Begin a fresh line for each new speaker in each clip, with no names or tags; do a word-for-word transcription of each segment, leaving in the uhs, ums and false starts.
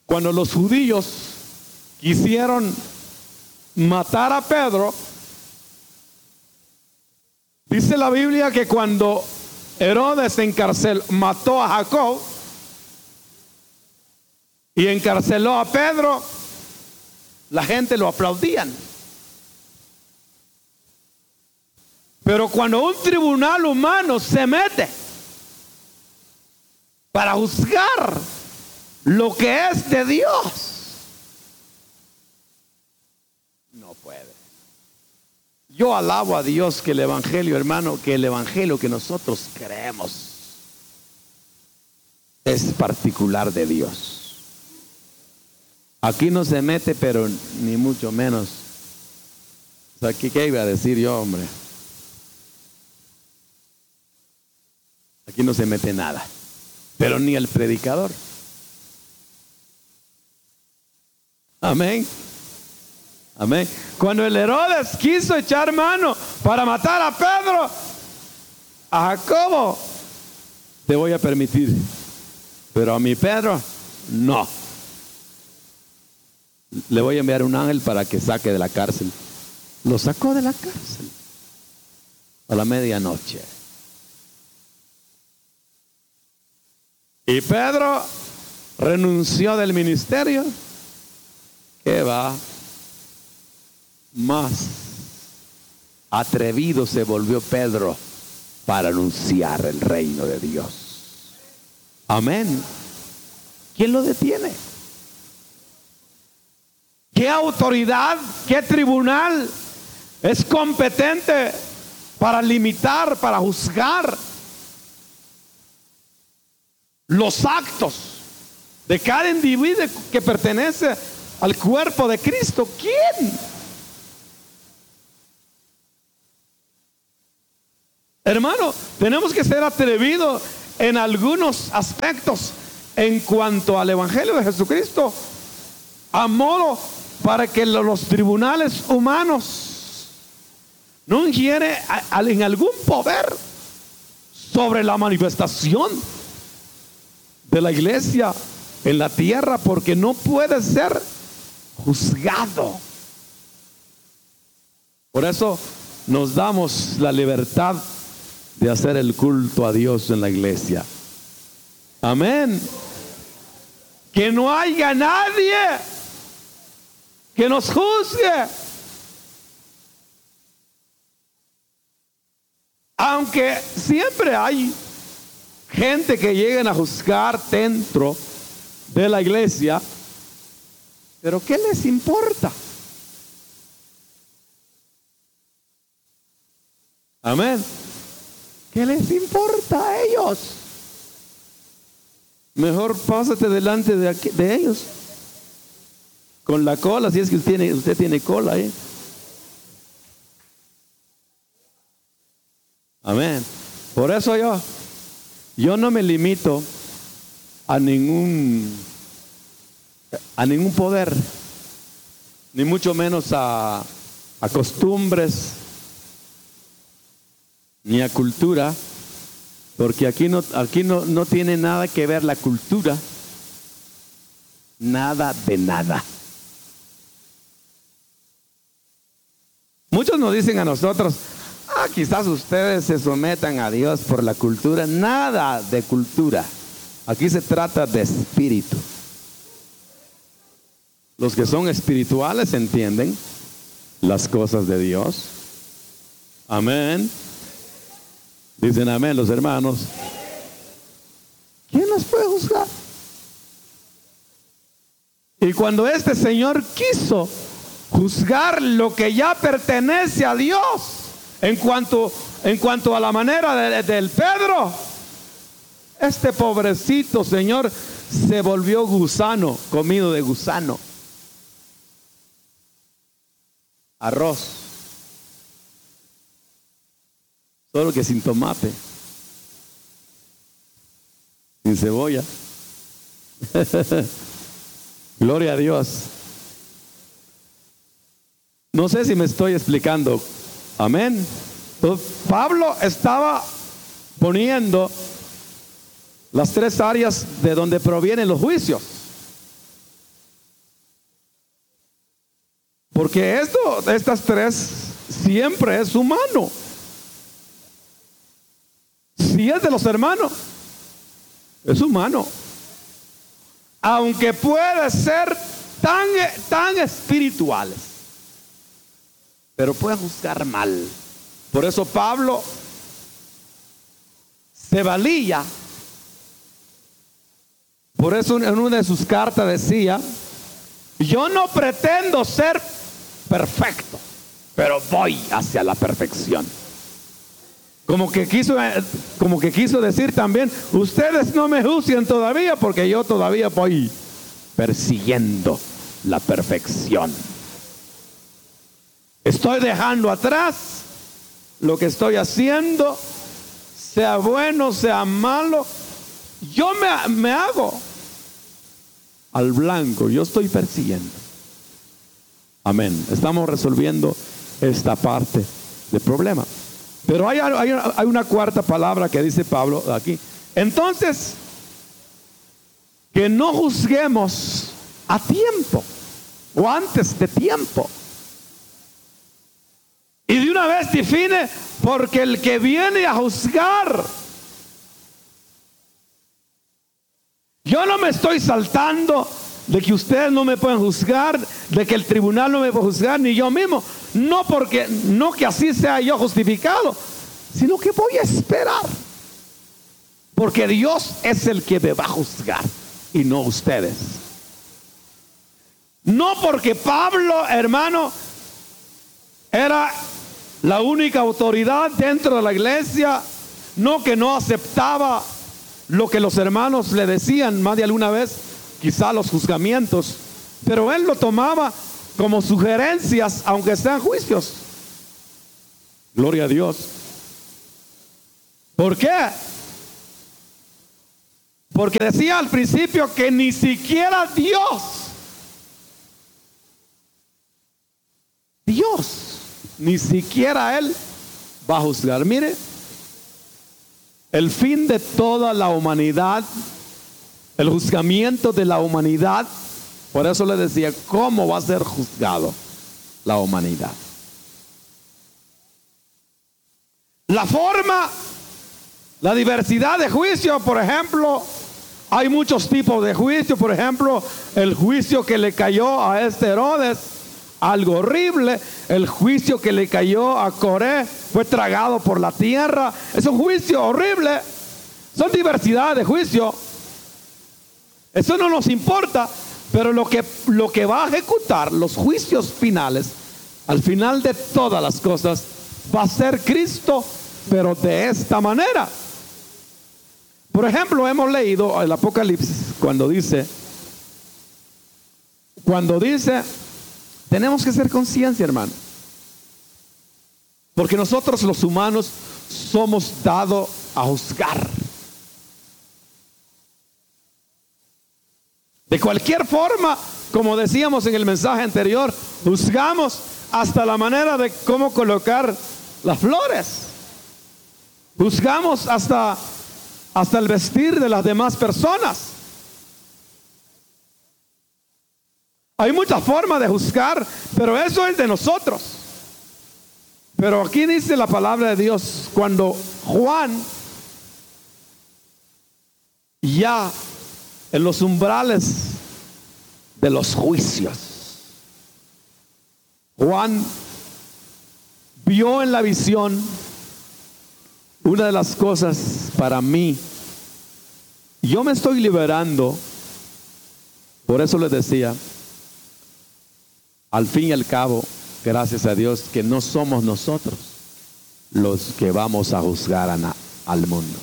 cuando los judíos quisieron matar a Pedro, dice la Biblia que cuando Herodes encarceló, mató a Jacob y encarceló a Pedro, la gente lo aplaudían. Pero cuando un tribunal humano se mete para juzgar lo que es de Dios, no puede. Yo alabo a Dios que el evangelio, hermano, que el evangelio que nosotros creemos es particular de Dios. Aquí no se mete, pero ni mucho menos. O sea, ¿qué, qué iba a decir yo, hombre? Aquí no se mete nada, pero ni el predicador. Amén. Amén. Cuando el Herodes quiso echar mano para matar a Pedro, a Jacobo, te voy a permitir, pero a mi Pedro, no. Le voy a enviar un ángel para que saque de la cárcel. Lo sacó de la cárcel a la medianoche. Y Pedro renunció del ministerio. ¿Qué va? Más atrevido se volvió Pedro para anunciar el reino de Dios. Amén. ¿Quién lo detiene? ¿Qué autoridad, qué tribunal es competente para limitar, para juzgar los actos de cada individuo que pertenece al cuerpo de Cristo? ¿Quién? Hermano, tenemos que ser atrevidos en algunos aspectos en cuanto al evangelio de Jesucristo, a modo para que los tribunales humanos no ingieren en algún poder sobre la manifestación de la iglesia en la tierra, porque no puede ser juzgado. Por eso nos damos la libertad de hacer el culto a Dios en la iglesia. Amén. Que no haya nadie que nos juzgue, aunque siempre hay gente que lleguen a juzgar dentro de la iglesia, pero ¿qué les importa? Amén. ¿Qué les importa a ellos? Mejor pásate delante de, aquí, de ellos con la cola, si es que usted tiene, usted tiene cola, ¿eh? Amén. Por eso yo yo no me limito a ningún a ningún poder, ni mucho menos a, a costumbres, ni a cultura, porque aquí no aquí no, no tiene nada que ver la cultura, nada de nada. Muchos nos dicen a nosotros: ah, quizás ustedes se sometan a Dios por la cultura. Nada de cultura. Aquí se trata de espíritu. Los que son espirituales entienden las cosas de Dios. Amén. Dicen amén los hermanos. ¿Quién nos puede juzgar? Y cuando este Señor quiso juzgar lo que ya pertenece a Dios, en cuanto, en cuanto a la manera de, del Pedro, este pobrecito Señor se volvió gusano, comido de gusano. Arroz, solo que sin tomate, sin cebolla. Gloria a Dios. No sé si me estoy explicando. Amén. Entonces, Pablo estaba poniendo las tres áreas de donde provienen los juicios. Porque esto, estas tres, siempre es humano. Si es de los hermanos, es humano. Aunque puede ser tan, tan espirituales, pero puede juzgar mal. Por eso Pablo se valía. Por eso en una de sus cartas decía: yo no pretendo ser perfecto, pero voy hacia la perfección. Como que quiso, como que quiso decir también: ustedes no me juzguen todavía, porque yo todavía voy persiguiendo la perfección. Estoy dejando atrás lo que estoy haciendo, sea bueno, sea malo. Yo me, me hago al blanco, yo estoy persiguiendo. Amén. Estamos resolviendo esta parte del problema. Pero hay, hay, hay una cuarta palabra que dice Pablo aquí. Entonces, que no juzguemos a tiempo o antes de tiempo. Y de una vez define: porque el que viene a juzgar. Yo no me estoy saltando de que ustedes no me pueden juzgar, de que el tribunal no me puede juzgar, ni yo mismo. No porque, no que así sea yo justificado, sino que voy a esperar. Porque Dios es el que me va a juzgar y no ustedes. No porque Pablo, hermano, era la única autoridad dentro de la iglesia, no que no aceptaba lo que los hermanos le decían más de alguna vez, quizá los juzgamientos, pero él lo tomaba como sugerencias, aunque sean juicios. Gloria a Dios. ¿Por qué? Porque decía al principio que ni siquiera Dios, Dios, ni siquiera Él va a juzgar. Mire, el fin de toda la humanidad, el juzgamiento de la humanidad. Por eso le decía: ¿cómo va a ser juzgado la humanidad? La forma, la diversidad de juicio. Por ejemplo, hay muchos tipos de juicio. Por ejemplo, el juicio que le cayó a este Herodes, algo horrible. El juicio que le cayó a Coré, fue tragado por la tierra. Es un juicio horrible. Son diversidad de juicio. Eso no nos importa. Pero lo que, lo que va a ejecutar los juicios finales, al final de todas las cosas, va a ser Cristo, pero de esta manera. Por ejemplo, hemos leído el Apocalipsis cuando dice, cuando dice, tenemos que ser conciencia, hermano, porque nosotros los humanos somos dados a juzgar. De cualquier forma, como decíamos en el mensaje anterior, juzgamos hasta la manera de cómo colocar las flores. Juzgamos hasta, hasta el vestir de las demás personas. Hay muchas formas de juzgar, pero eso es de nosotros. Pero aquí dice la palabra de Dios, cuando Juan ya en los umbrales de los juicios, Juan vio en la visión una de las cosas para mí. Yo me estoy liberando. Por eso les decía, al fin y al cabo, gracias a Dios, que no somos nosotros los que vamos a juzgar a na, al mundo.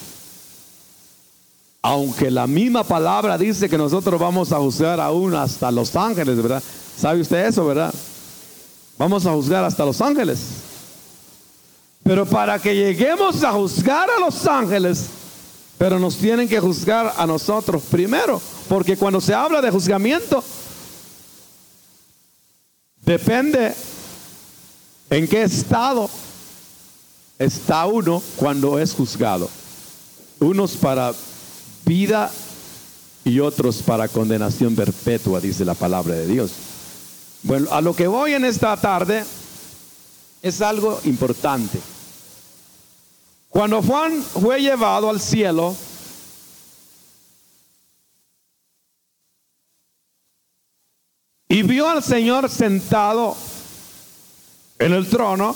Aunque la misma palabra dice que nosotros vamos a juzgar aún hasta los ángeles, ¿verdad? ¿Sabe usted eso, verdad? Vamos a juzgar hasta los ángeles. Pero para que lleguemos a juzgar a los ángeles, pero nos tienen que juzgar a nosotros primero. Porque cuando se habla de juzgamiento, depende en qué estado está uno cuando es juzgado. Unos para vida y otros para condenación perpetua, dice la palabra de Dios. Bueno, a lo que voy en esta tarde es algo importante. Cuando Juan fue llevado al cielo, y vio al Señor sentado en el trono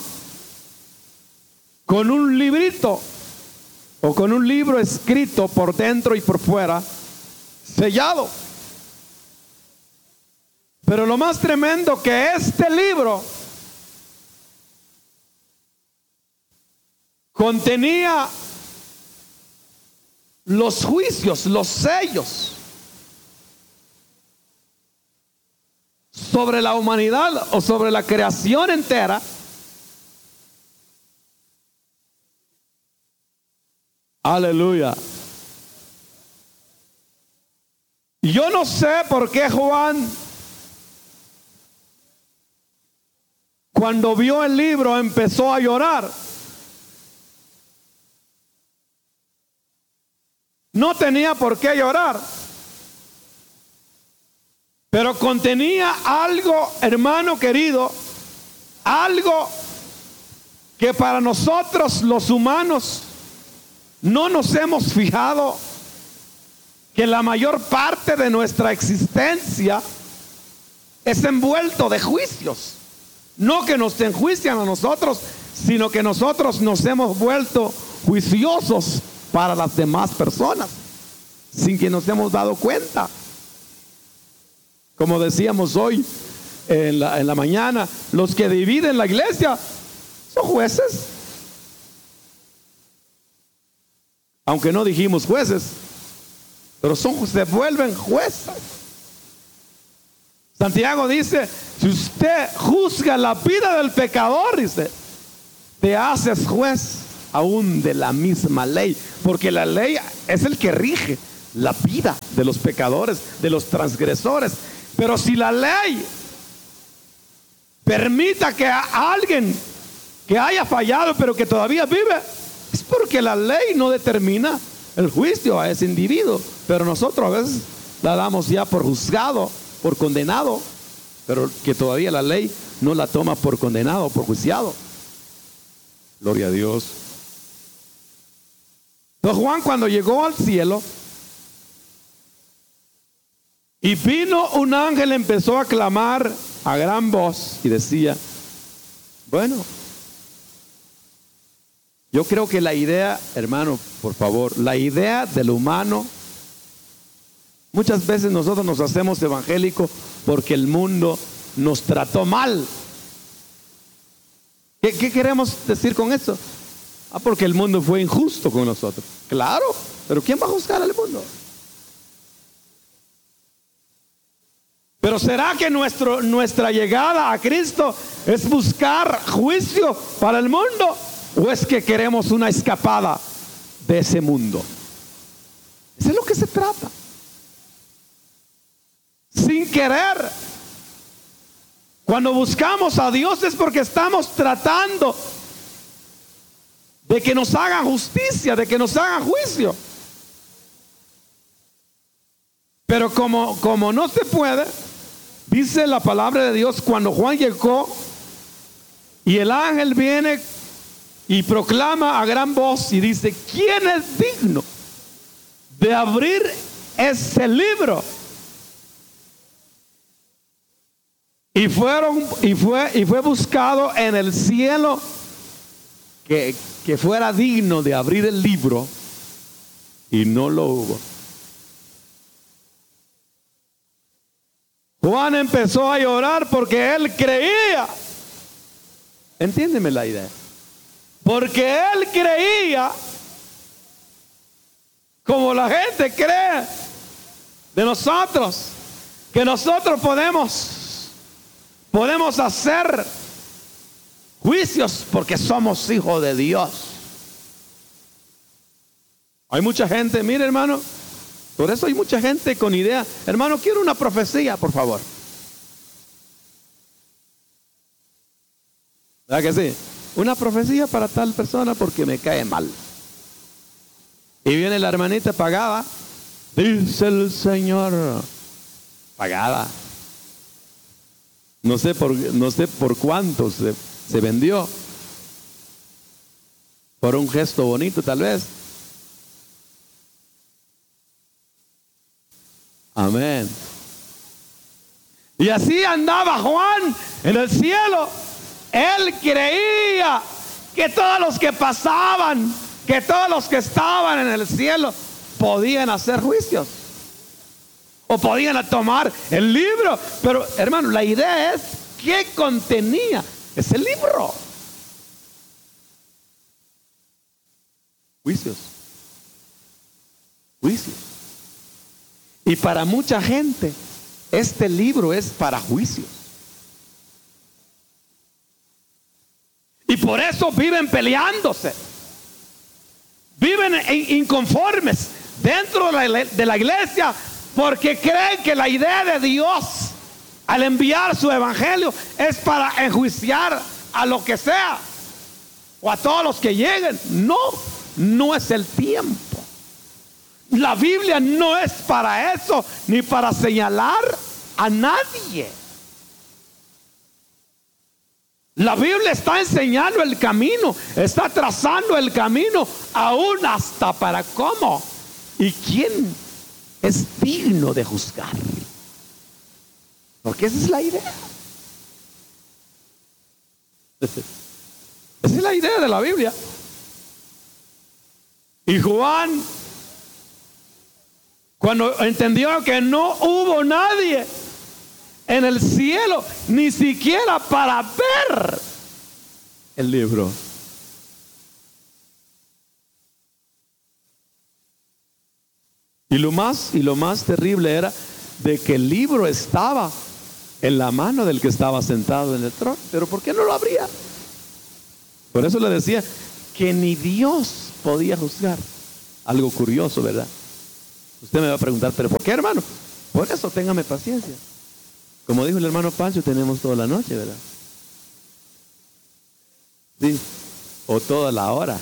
con un librito o con un libro escrito por dentro y por fuera, sellado. Pero lo más tremendo que este libro contenía los juicios, los sellos sobre la humanidad o sobre la creación entera. Aleluya. Yo no sé por qué Juan, cuando vio el libro, empezó a llorar. No tenía por qué llorar, pero contenía algo, hermano querido, algo que para nosotros los humanos no nos hemos fijado, que la mayor parte de nuestra existencia es envuelto de juicios. No que nos enjuician a nosotros, sino que nosotros nos hemos vuelto juiciosos para las demás personas, sin que nos hemos dado cuenta. Como decíamos hoy en la, en la mañana, los que dividen la iglesia son jueces. Aunque no dijimos jueces, pero son, se vuelven jueces. Santiago dice, si usted juzga la vida del pecador, dice, te haces juez aún de la misma ley, porque la ley es el que rige la vida de los pecadores, de los transgresores. Pero si la ley permita que a alguien que haya fallado pero que todavía vive, es porque la ley no determina el juicio a ese individuo, pero nosotros a veces la damos ya por juzgado, por condenado, pero que todavía la ley no la toma por condenado, por juiciado. Gloria a Dios. Entonces Juan, cuando llegó al cielo y vino un ángel, empezó a clamar a gran voz y decía, bueno, yo creo que la idea, hermano, por favor, la idea del humano, muchas veces nosotros nos hacemos evangélicos porque el mundo nos trató mal. ¿Qué, qué queremos decir con eso? Ah, porque el mundo fue injusto con nosotros. Claro, pero ¿quién va a juzgar al mundo? Pero ¿será que nuestro, nuestra llegada a Cristo es buscar juicio para el mundo? ¿O es que queremos una escapada de ese mundo? Eso es lo que se trata. Sin querer, cuando buscamos a Dios es porque estamos tratando de que nos hagan justicia, de que nos hagan juicio. Pero como, como no se puede, dice la palabra de Dios, cuando Juan llegó y el ángel viene y proclama a gran voz y dice, ¿quién es digno de abrir ese libro? Y fueron y fue y fue buscado en el cielo que, que fuera digno de abrir el libro, y no lo hubo. Juan empezó a llorar porque él creía. Entiéndeme la idea. Porque él creía, como la gente cree de nosotros, que nosotros podemos, podemos hacer juicios porque somos hijos de Dios. Hay mucha gente, mire hermano, por eso hay mucha gente con idea. Hermano, quiero una profecía, por favor. ¿Verdad que sí? Una profecía para tal persona porque me cae mal. Y viene la hermanita pagada. Dice el Señor. Pagada. No sé por, no sé por cuánto se, se vendió. Por un gesto bonito, tal vez. Amén. Y así andaba Juan en el cielo. Él creía que todos los que pasaban, que todos los que estaban en el cielo podían hacer juicios o podían tomar el libro. Pero hermano, la idea es qué contenía ese libro. Juicios. Juicios. Y para mucha gente, este libro es para juicios. Y por eso viven peleándose. Viven inconformes dentro de la iglesia porque creen que la idea de Dios al enviar su evangelio es para enjuiciar a lo que sea o a todos los que lleguen. No, no es el tiempo. La Biblia no es para eso, ni para señalar a nadie. La Biblia está enseñando el camino, está trazando el camino, aún hasta para cómo y quién es digno de juzgar. Porque esa es la idea. Esa es la idea de la Biblia. Y Juan, cuando entendió que no hubo nadie en el cielo, ni siquiera para ver el libro, y lo más y lo más terrible era de que el libro estaba en la mano del que estaba sentado en el trono. Pero ¿por qué no lo abría? Por eso le decía que ni Dios podía juzgar. Algo curioso, ¿verdad? Usted me va a preguntar, ¿pero por qué, hermano? Por eso, téngame paciencia. Como dijo el hermano Pancho, tenemos toda la noche, ¿verdad? Sí, o toda la hora.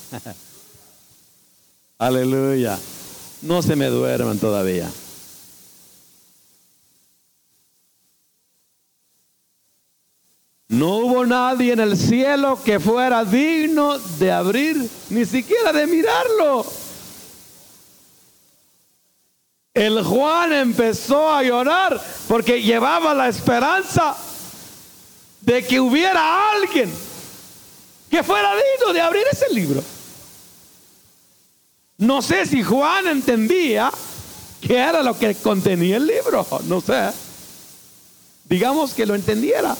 Aleluya. No se me duerman todavía. No hubo nadie en el cielo que fuera digno de abrir, ni siquiera de mirarlo. El Juan empezó a llorar porque llevaba la esperanza de que hubiera alguien que fuera digno de abrir ese libro. No sé si Juan entendía qué era lo que contenía el libro, no sé. Digamos que lo entendiera.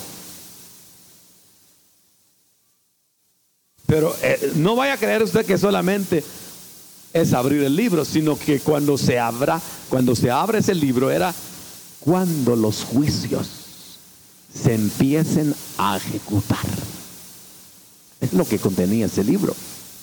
Pero eh, no vaya a creer usted que solamente es abrir el libro, sino que cuando se abra, cuando se abre ese libro era cuando los juicios se empiecen a ejecutar. Es lo que contenía ese libro.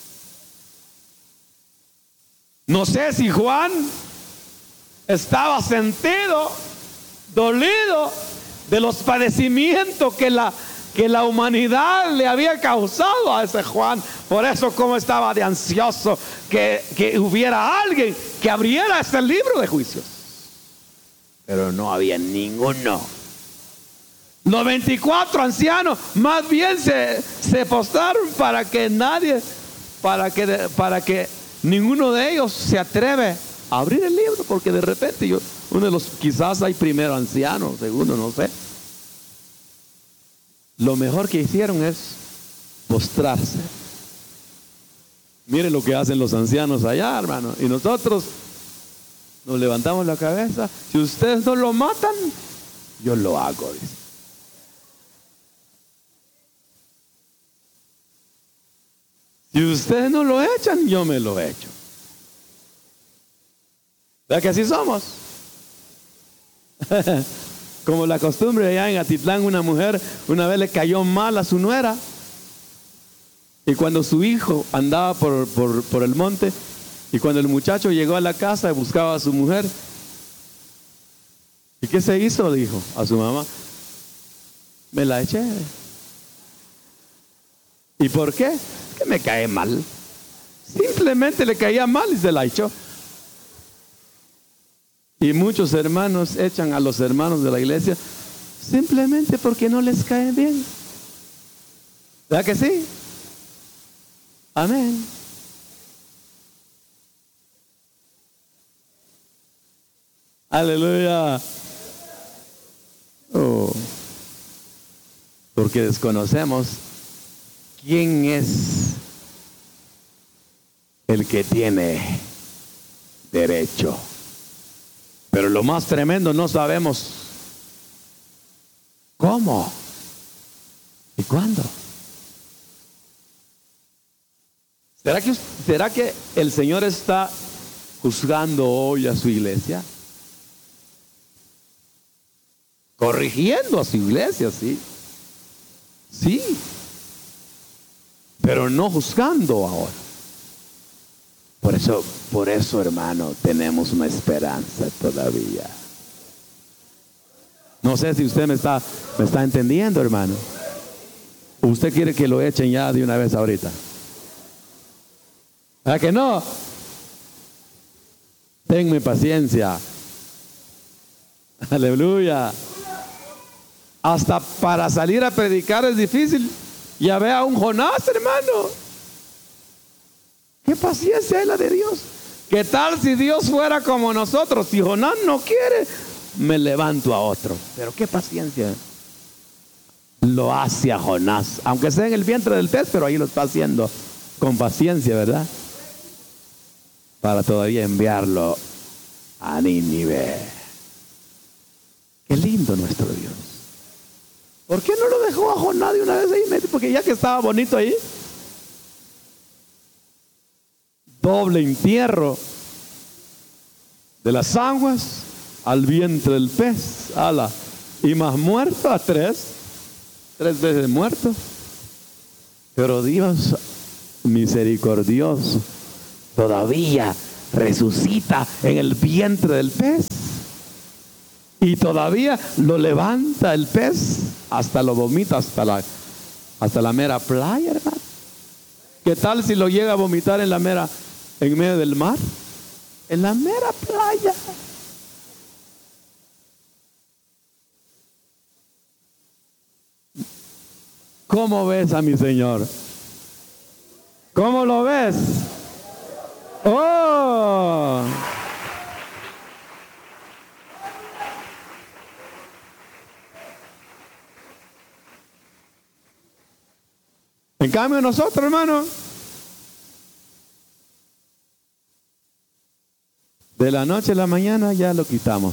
No sé si Juan estaba sentido, dolido de los padecimientos que la que la humanidad le había causado a ese Juan. Por eso como estaba de ansioso que, que hubiera alguien que abriera ese libro de juicios. Pero no había ninguno. Los veinticuatro ancianos más bien se, se postraron para que nadie, para que, para que ninguno de ellos se atreve a abrir el libro, porque de repente yo, uno de los, quizás hay primero anciano, segundo, no sé. Lo mejor que hicieron es postrarse. Mire lo que hacen los ancianos allá, hermano. Y nosotros nos levantamos la cabeza. Si ustedes no lo matan, yo lo hago, dice. Si ustedes no lo echan, yo me lo echo. ¿Verdad que así somos? Como la costumbre allá en Atitlán, una mujer una vez le cayó mal a su nuera. Y cuando su hijo andaba por, por, por el monte, y cuando el muchacho llegó a la casa y buscaba a su mujer, ¿y qué se hizo? Dijo a su mamá: me la eché. ¿Y por qué? Que me cae mal. Simplemente le caía mal y se la echó. Y muchos hermanos echan a los hermanos de la iglesia simplemente porque no les cae bien. ¿Verdad que sí? Amén. Aleluya. Oh. Porque desconocemos quién es el que tiene derecho. Pero lo más tremendo, no sabemos cómo y cuándo. ¿Será que, será que el Señor está juzgando hoy a su iglesia? Corrigiendo a su iglesia, sí. Sí. Pero no juzgando ahora. Por eso, por eso, hermano, tenemos una esperanza todavía. No sé si usted me está, me está entendiendo, hermano. ¿Usted quiere que lo echen ya de una vez ahorita? ¿Verdad que no? Tenme paciencia. Aleluya. Hasta para salir a predicar es difícil. Ya ve a un Jonás, hermano. Qué paciencia es la de Dios. ¿Qué tal si Dios fuera como nosotros? Si Jonás no quiere, me levanto a otro. Pero qué paciencia lo hace a Jonás, aunque sea en el vientre del pez, pero ahí lo está haciendo con paciencia, ¿verdad? Para todavía enviarlo a Nínive. Qué lindo nuestro Dios. ¿Por qué no lo dejó a Jonás de una vez ahí? Porque ya que estaba bonito ahí, doble entierro de las aguas al vientre del pez, ala, y más muerto a tres, tres veces muerto. Pero Dios misericordioso todavía resucita en el vientre del pez y todavía lo levanta el pez, hasta lo vomita hasta la, hasta la mera playa, hermano. ¿Qué tal si lo llega a vomitar en la mera, en medio del mar? En la mera playa. ¿Cómo ves a mi Señor? ¿Cómo lo ves? ¡Oh! En cambio nosotros, hermano, de la noche a la mañana ya lo quitamos.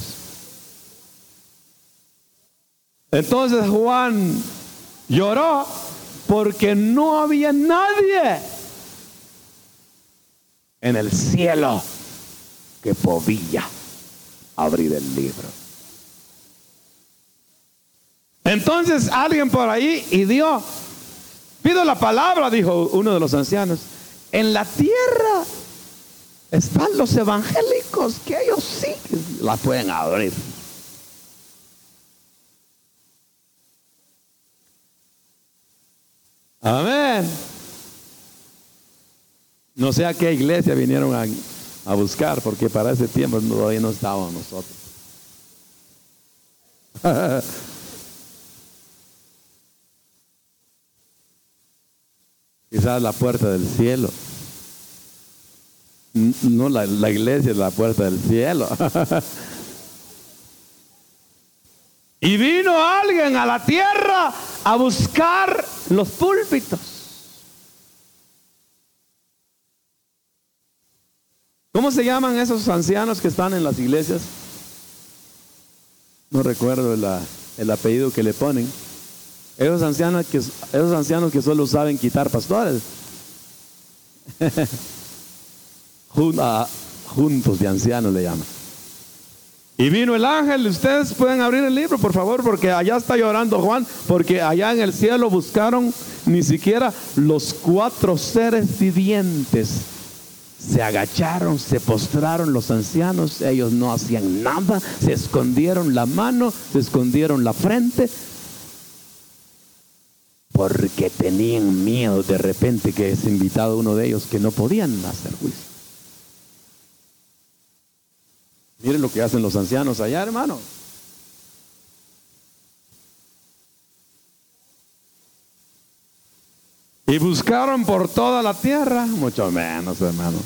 Entonces Juan lloró porque no había nadie en el cielo que podía abrir el libro. Entonces alguien por ahí y dio, pido la palabra, dijo uno de los ancianos. En la tierra están los evangélicos, que ellos sí la pueden abrir. Amén. No sé a qué iglesia vinieron a, a buscar, porque para ese tiempo todavía no estábamos nosotros. Quizás la puerta del cielo. No, la, la iglesia es la puerta del cielo. Y vino alguien a la tierra a buscar los púlpitos. ¿Cómo se llaman esos ancianos que están en las iglesias? No recuerdo la, el apellido que le ponen. Esos ancianos que, esos ancianos que solo saben quitar pastores. Juntos de ancianos le llaman. Y vino el ángel. Ustedes pueden abrir el libro, por favor, porque allá está llorando Juan, porque allá en el cielo buscaron ni siquiera los cuatro seres vivientes. Se agacharon, se postraron los ancianos, ellos no hacían nada, se escondieron la mano, se escondieron la frente, porque tenían miedo de repente que es invitado uno de ellos que no podían hacer juicio. Miren lo que hacen los ancianos allá, hermano. Y buscaron por toda la tierra, mucho menos, hermano.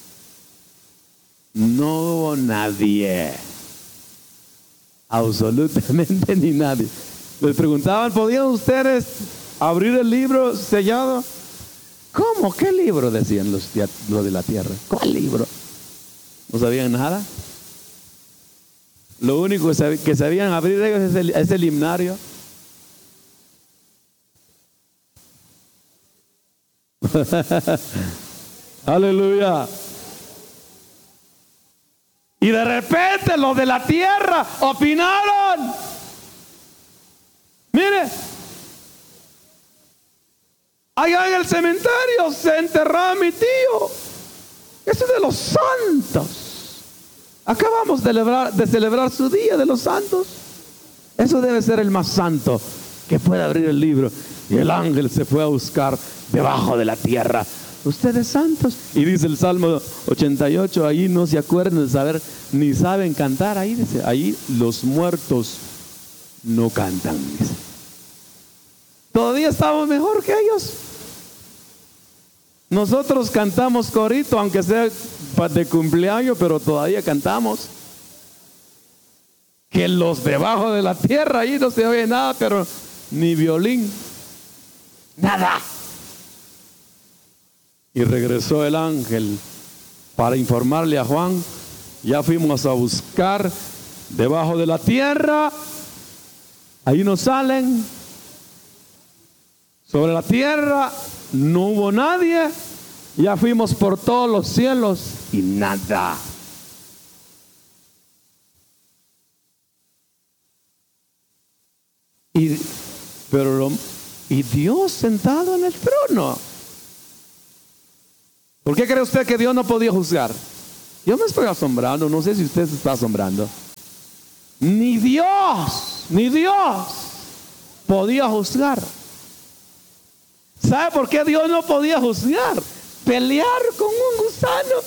No hubo nadie, absolutamente ni nadie. Les preguntaban, ¿podían ustedes abrir el libro sellado? ¿Cómo? ¿Qué libro? Decían los, los de la tierra. ¿Cuál libro? No sabían nada. Lo único que sabían abrir ellos es el, es el himnario. Aleluya. Y de repente los de la tierra opinaron. Mire, allá en el cementerio se enterraba mi tío. Ese es de los santos. Acabamos de celebrar, de celebrar su día de los santos. Eso debe ser el más santo que puede abrir el libro. Y el ángel se fue a buscar debajo de la tierra. Ustedes santos. Y dice el Salmo ochenta y ocho, ahí no se acuerdan de saber, ni saben cantar. Ahí dice, ahí los muertos no cantan, dice. Todavía estamos mejor que ellos. Nosotros cantamos corito, aunque sea de cumpleaños, pero todavía cantamos. Que los debajo de la tierra, ahí no se oye nada, pero ni violín, nada. Y regresó el ángel para informarle a Juan, ya fuimos a buscar debajo de la tierra, ahí no salen, sobre la tierra no hubo nadie, ya fuimos por todos los cielos y nada. Y, pero lo, y Dios sentado en el trono. ¿Por qué cree usted que Dios no podía juzgar? Yo me estoy asombrando, no sé si usted se está asombrando. Ni Dios, ni Dios podía juzgar. ¿Sabe por qué Dios no podía juzgar? Pelear con un gusano.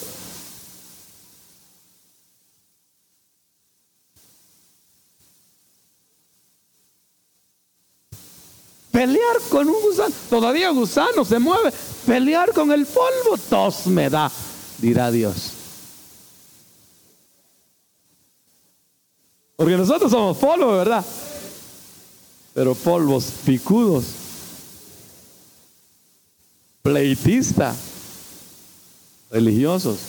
Pelear con un gusano. Todavía gusano se mueve. Pelear con el polvo, tos me da, dirá Dios. Porque nosotros somos polvo, ¿verdad? Pero polvos picudos, pleitistas, religiosos.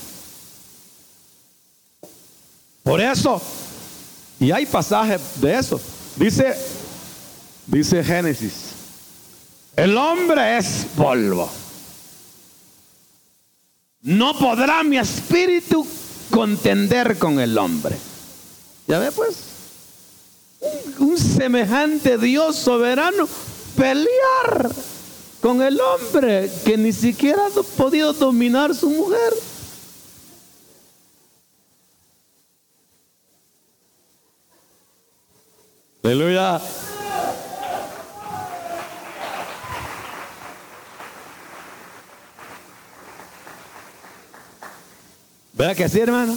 Por eso, y hay pasaje de eso. Dice, dice Génesis, el hombre es polvo. No podrá mi espíritu contender con el hombre. Ya ve pues, un, un semejante Dios soberano pelear con el hombre que ni siquiera ha podido dominar su mujer. Aleluya. ¿Verdad que sí, hermano?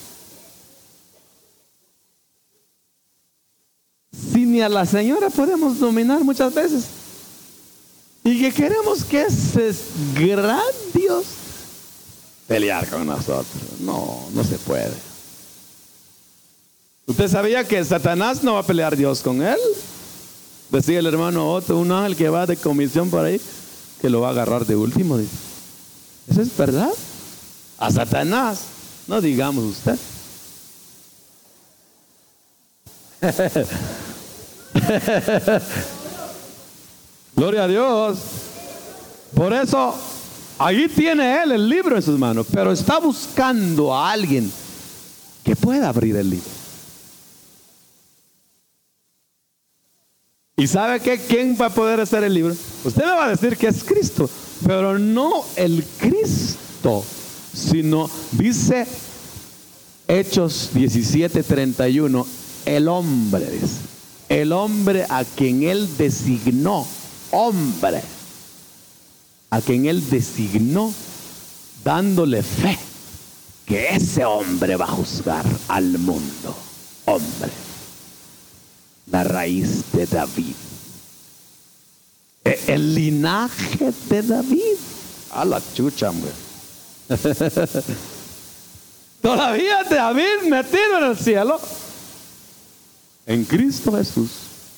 Si ni a la señora podemos dominar muchas veces, y que queremos que ese gran Dios pelear con nosotros. No, no se puede. ¿Usted sabía que Satanás no va a pelear Dios con él? Decía el hermano Otto, un ángel que va de comisión por ahí, que lo va a agarrar de último. Dice. ¿Eso es verdad? A Satanás, no digamos usted. Gloria a Dios. Por eso, ahí tiene él el libro en sus manos, pero está buscando a alguien que pueda abrir el libro. ¿Y sabe qué? ¿Quién va a poder hacer el libro? Usted me va a decir que es Cristo, pero no el Cristo, sino dice Hechos diecisiete treinta y uno, el hombre, dice, el hombre a quien él designó, hombre, a quien él designó, dándole fe, que ese hombre va a juzgar al mundo. Hombre, la raíz de David. el linaje de David. A la chucha, hombre. Todavía David metido en el cielo, en Cristo Jesús,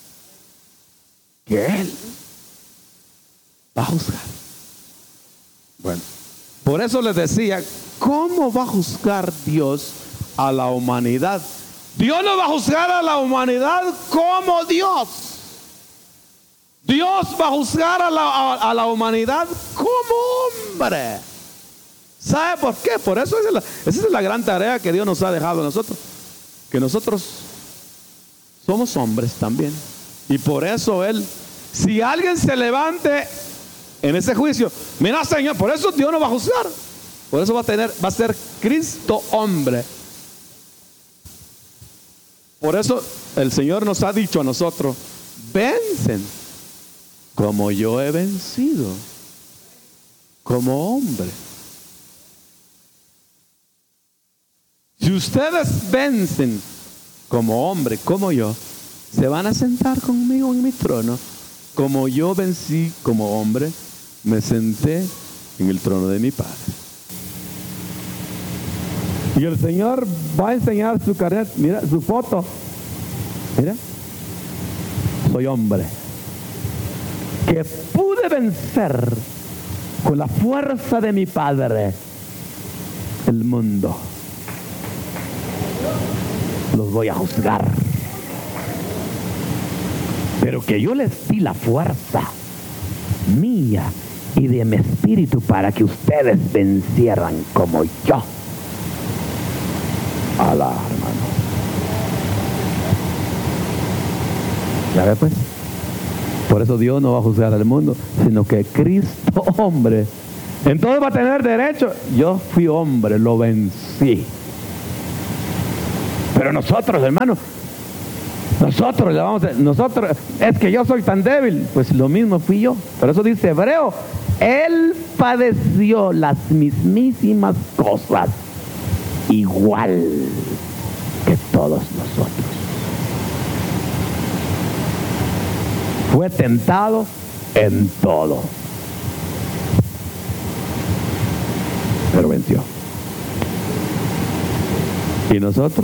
que Él va a juzgar. Bueno, por eso les decía, ¿cómo va a juzgar Dios a la humanidad? Dios no va a juzgar a la humanidad como Dios. Dios va a juzgar a la, a, a la humanidad como hombre. ¿Sabe por qué? Por eso esa es, la, esa es la gran tarea que Dios nos ha dejado a nosotros. Que nosotros somos hombres también. Y por eso Él, si alguien se levante en ese juicio, mira, Señor, por eso Dios no va a juzgar. Por eso va a tener, va a ser Cristo hombre. Por eso el Señor nos ha dicho a nosotros, vencen como yo he vencido, como hombre. Si ustedes vencen como hombre, como yo, se van a sentar conmigo en mi trono. Como yo vencí como hombre, me senté en el trono de mi Padre. Y el Señor va a enseñar su carnet, mira su foto. Mira, soy hombre que pude vencer con la fuerza de mi Padre el mundo. Los voy a juzgar, pero que yo les di la fuerza mía y de mi espíritu para que ustedes vencieran como yo. Alá, hermano. ¿Ya ve pues? Por eso Dios no va a juzgar al mundo, sino que Cristo hombre, entonces va a tener derecho. Yo fui hombre, lo vencí. Pero nosotros, hermano, nosotros le vamos a, nosotros, es que yo soy tan débil, pues lo mismo fui yo. Por eso dice Hebreo, Él padeció las mismísimas cosas, igual que todos nosotros. Fue tentado en todo, pero venció. Y nosotros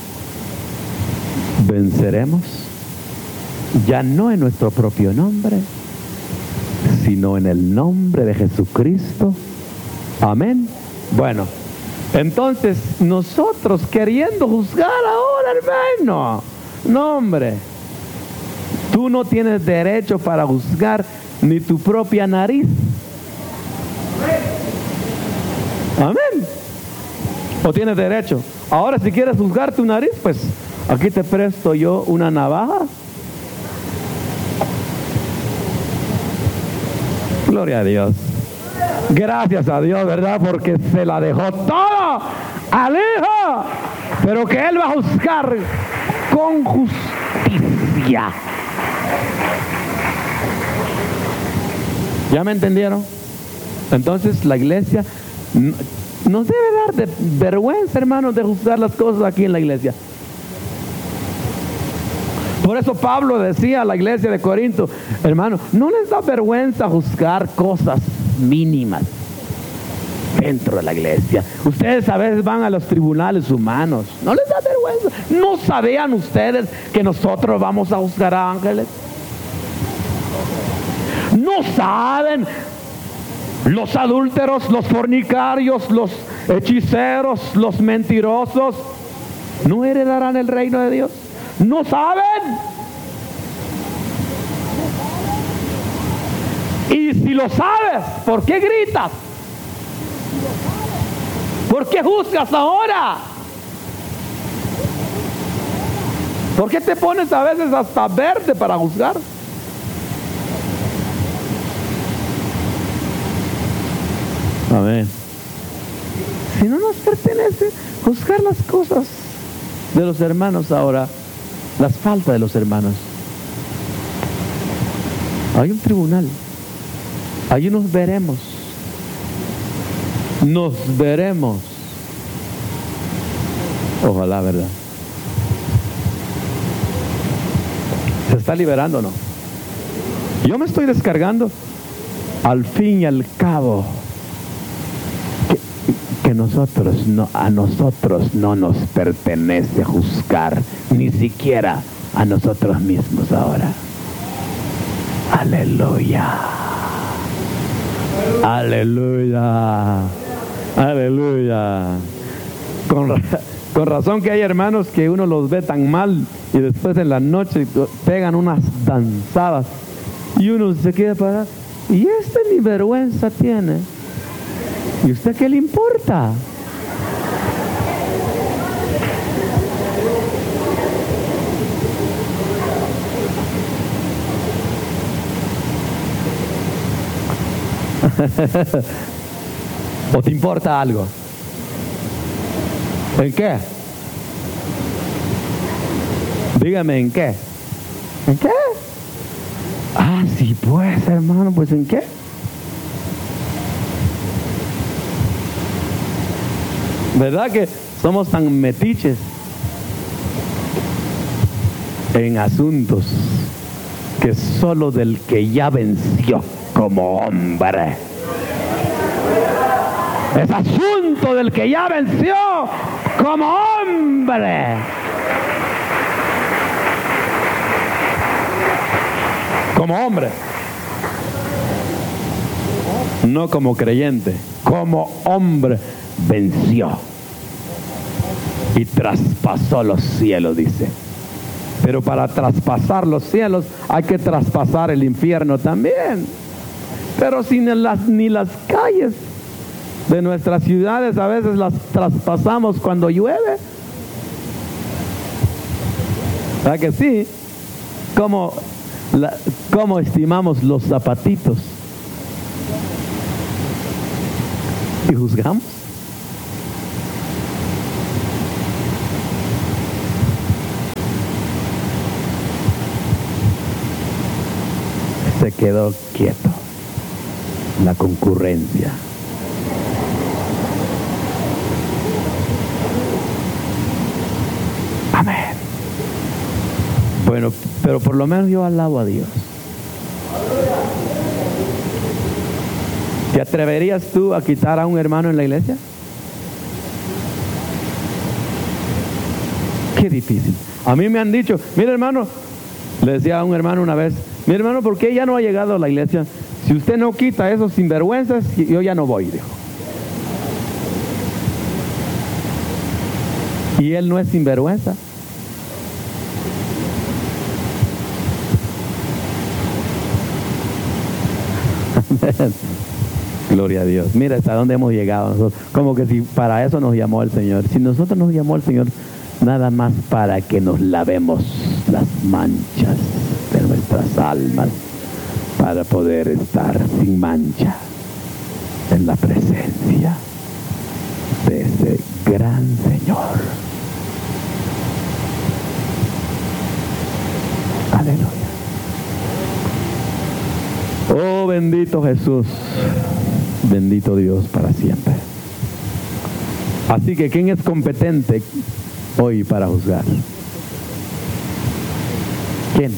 venceremos, ya no en nuestro propio nombre, sino en el nombre de Jesucristo. Amén. Bueno, entonces nosotros queriendo juzgar ahora, hermano, no, hombre, tú no tienes derecho para juzgar ni tu propia nariz. Amén. ¿O tienes derecho? Ahora, si quieres juzgar tu nariz, pues aquí te presto yo una navaja. Gloria a Dios. Gracias a Dios, ¿verdad? Porque se la dejó todo al Hijo. Pero que Él va a juzgar con justicia. ¿Ya me entendieron? Entonces la iglesia nos debe dar de vergüenza, hermanos, de juzgar las cosas aquí en la iglesia. Por eso Pablo decía a la iglesia de Corinto, hermano, no les da vergüenza juzgar cosas mínimas dentro de la iglesia. Ustedes a veces van a los tribunales humanos, no les da vergüenza. ¿No sabían ustedes que nosotros vamos a juzgar a ángeles? ¿No saben? Los adúlteros, los fornicarios, los hechiceros, los mentirosos, ¿no heredarán el reino de Dios? ¿No saben? Y si lo sabes, ¿por qué gritas? ¿Por qué juzgas ahora? ¿Por qué te pones a veces hasta verde para juzgar? Amén. Si no nos pertenece juzgar las cosas de los hermanos ahora, las faltas de los hermanos. Hay un tribunal. Allí nos veremos. Nos veremos. Ojalá, ¿verdad? ¿Se está liberando o no? Yo me estoy descargando. Al fin y al cabo, que, que nosotros no, a nosotros no nos pertenece juzgar, ni siquiera a nosotros mismos ahora. Aleluya. Aleluya. Aleluya. Con, con razón que hay hermanos que uno los ve tan mal y después en la noche pegan unas danzadas y uno se queda parado. Y este ni vergüenza tiene. ¿Y usted qué le importa? ¿O te importa algo? ¿En qué? Dígame, ¿en qué? ¿En qué? Ah, sí, pues, hermano, pues, ¿en qué? ¿Verdad que somos tan metiches en asuntos que solo del que ya venció como hombre? Es asunto del que ya venció como hombre. Como hombre. No como creyente. Como hombre venció. Y traspasó los cielos, dice. Pero para traspasar los cielos hay que traspasar el infierno también. Pero si ni las, ni las calles de nuestras ciudades a veces las traspasamos cuando llueve. ¿Verdad que sí? ¿Cómo, la, cómo estimamos los zapatitos? ¿Y juzgamos? Se quedó quieto la concurrencia. Amén. Bueno, pero por lo menos yo alabo a Dios. ¿Te atreverías tú a quitar a un hermano en la iglesia? Qué difícil. A mí me han dicho, mire hermano, le decía a un hermano una vez, mi hermano, ¿por qué ya no ha llegado a la iglesia? Si usted no quita esos sinvergüenzas, yo ya no voy, dijo. Y él no es sinvergüenza. Gloria a Dios. Mira hasta dónde hemos llegado nosotros. Como que si para eso nos llamó el Señor. Si nosotros nos llamó el Señor, nada más para que nos lavemos las manchas de nuestras almas, para poder estar sin mancha en la presencia de ese gran Señor. Aleluya. Oh, bendito Jesús, bendito Dios para siempre. Así que, ¿quién es competente hoy para juzgar? ¿Quién?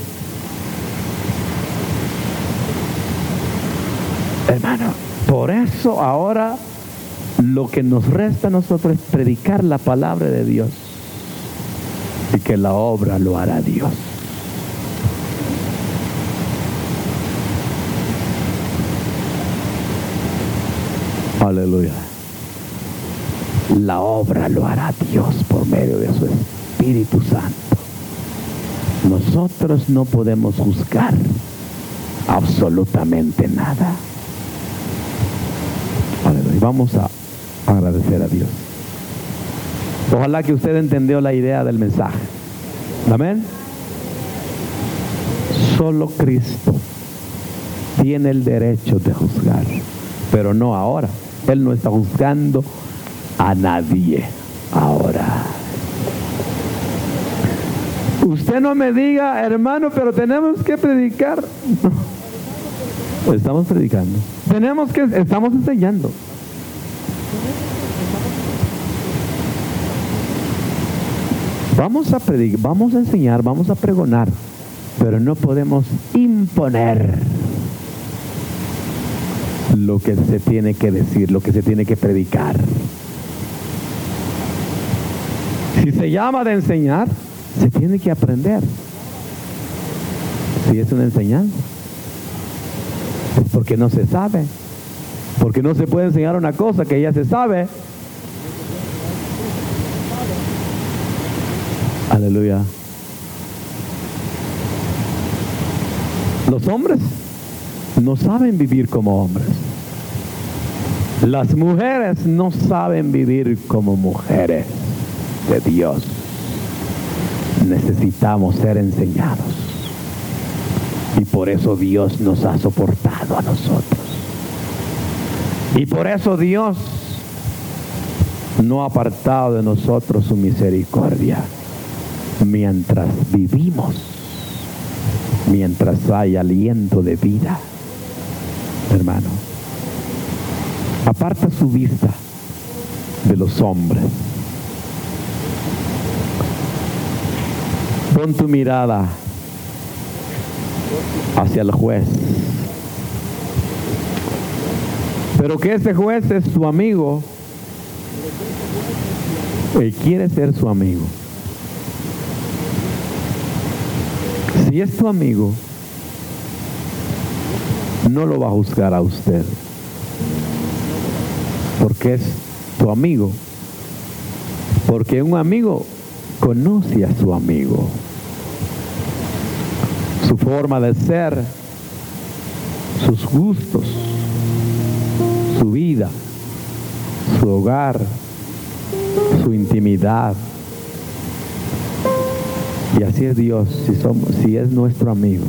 Hermano, por eso ahora lo que nos resta a nosotros es predicar la palabra de Dios, y que la obra lo hará Dios. Aleluya. La obra lo hará Dios por medio de su Espíritu Santo. Nosotros no podemos juzgar absolutamente nada. Aleluya. Vamos a agradecer a Dios. Ojalá que usted entendió la idea del mensaje. Amén. Solo Cristo tiene el derecho de juzgar, pero no ahora. Él no está juzgando a nadie ahora. Usted no me diga, hermano, pero tenemos que predicar. No. Estamos predicando. Tenemos que, estamos enseñando. Vamos a predicar, vamos a enseñar, vamos a pregonar, pero no podemos imponer. lo que se tiene que decir, lo que se tiene que predicar. Si se llama de enseñar, se tiene que aprender. Si es una enseñanza, es porque no se sabe. Porque no se puede enseñar una cosa que ya se sabe. Aleluya. Los hombres no saben vivir como hombres. Las mujeres no saben vivir como mujeres de Dios. Necesitamos ser enseñados. Y por eso Dios nos ha soportado a nosotros. Y por eso Dios no ha apartado de nosotros su misericordia. Mientras vivimos, mientras hay aliento de vida, hermano, aparta su vista de los hombres. Pon tu mirada hacia el juez. Pero que ese juez es tu amigo y quiere ser su amigo. Si es tu amigo, no lo va a juzgar a usted, porque es tu amigo. Porque un amigo conoce a su amigo, su forma de ser, sus gustos, su vida, su hogar, su intimidad. Y así es Dios, si, somos, si es nuestro amigo.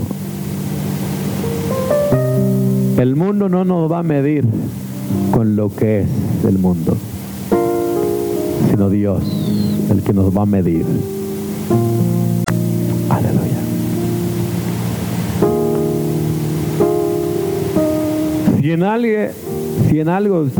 El mundo no nos va a medir con lo que es el mundo, sino Dios, el que nos va a medir. Aleluya. Si en algo, si en algo usted